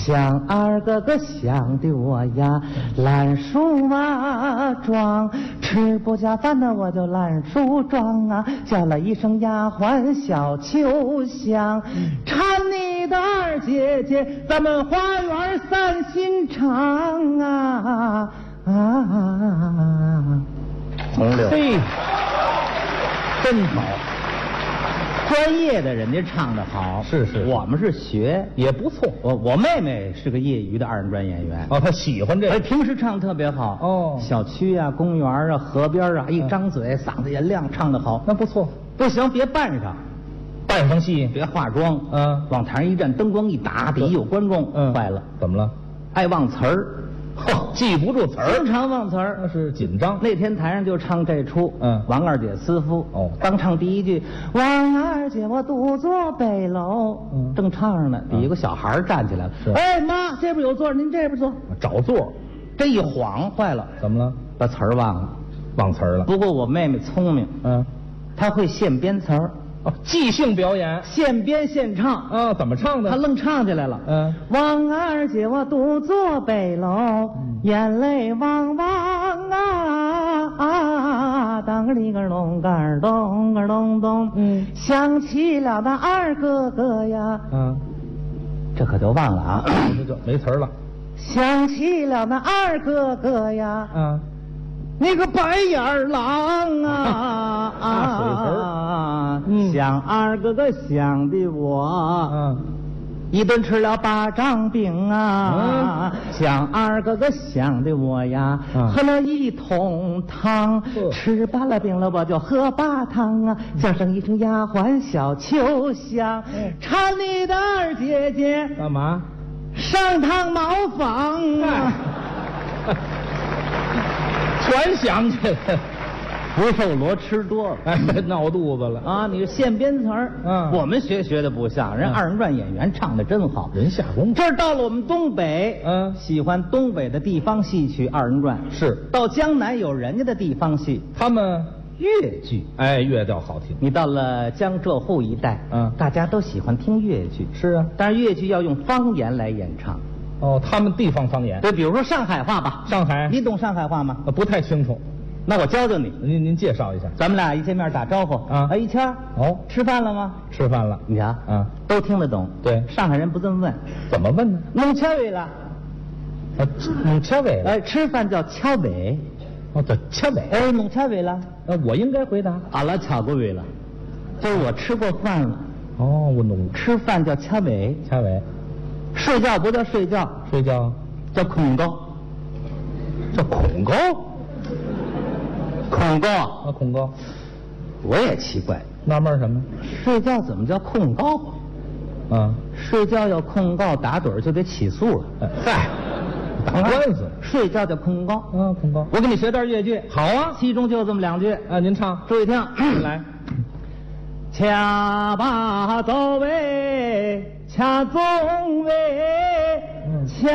想二哥哥想的我呀，烂树啊桩，吃不下饭的我就烂树桩啊，叫了一声丫鬟小秋香，搀你的二姐姐，咱们花园散心肠啊同流。 嘿， 真好。 专业的人家唱得好， 是， 我们是学也不错。 我妹妹是个业余的二人转演员。 哦，她喜欢这个。 平时唱特别好。 哦， 小区啊，公园啊，河边啊，一张嘴嗓子也亮，唱得好。 那不错。 不行，别扮上， 扮上戏， 别化妆。往台上一站，灯光一打，底下有观众。坏了， 怎么了？ 爱忘词儿。 记不住词儿， 经常忘词儿， 那是紧张。 那天台上就唱这出，王二姐私夫。刚唱第一句，王二姐我独坐北楼，正唱上呢，底下有个小孩站起来了，哎妈，这边有座，您这边坐。 找座， 这一晃坏了， 怎么了？ 把词儿忘了， 忘词儿了。 不过我妹妹聪明，她会现编词儿。 即兴表演， 现编现唱。 怎么唱的？ 他愣唱起来了。王二姐我独坐北楼，眼泪汪汪啊，当个里个咚个咚个咚咚。想起了那二哥哥呀。这可就忘了啊。 这就没词儿了。 想起了那二哥哥呀。那个白眼狼啊，想二哥哥想的我，一顿吃了8张饼啊，想二哥哥想的我呀，喝了1桶汤，吃罢了饼了我就喝8汤啊，叫声一声丫鬟小秋香，搀你的二姐姐干嘛？ 上趟茅房啊。 全想起来了， 不受罗吃多了， 闹肚子了啊！你现编词儿，我们学的不像，人二人转演员唱的真好， 人下功夫。 这儿到了我们东北，喜欢东北的地方戏曲二人转， 是到江南有人家的地方戏， 他们粤剧， 乐调好听。 你到了江浙沪一带，大家都喜欢听粤剧， 是啊， 但是粤剧要用方言来演唱。 他们地方方言， 对，比如说上海话吧。 上海， 你懂上海话吗？ 不太清楚。 那我教教你。 您介绍一下。 咱们俩一见面打招呼一谦。吃饭了吗？ 吃饭了。 你瞧，都听得懂。 对， 上海人不这么问。 怎么问呢？ 弄掐尾了。 弄掐尾了。 吃饭叫掐尾。 叫掐尾。 弄掐尾了。 我应该回答。 俺拉掐过尾了。就是我吃过饭了。 我弄。 吃饭叫掐尾。 掐尾。 睡觉不叫睡觉， 睡觉叫恐高， 叫恐高， 恐高啊，恐高。 我也奇怪， 纳闷什么？ 睡觉怎么叫控告啊？ 睡觉要控告打盹就得起诉了。 嗨，打官司。 睡觉叫控告。 控告。 我给你学段粤剧。 好啊， 其中就这么2句啊，您唱， 注意听。 来， 恰把走位，恰中位。